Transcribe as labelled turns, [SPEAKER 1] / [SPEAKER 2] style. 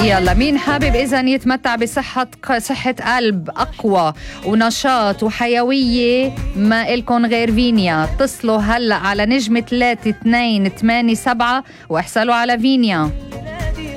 [SPEAKER 1] يلا، مين حابب إذن يتمتع صحة قلب أقوى ونشاط وحيوية؟ ما إلكن غير فينيا. اتصلوا هلأ على نجمة 3287 واحصلوا على فينيا.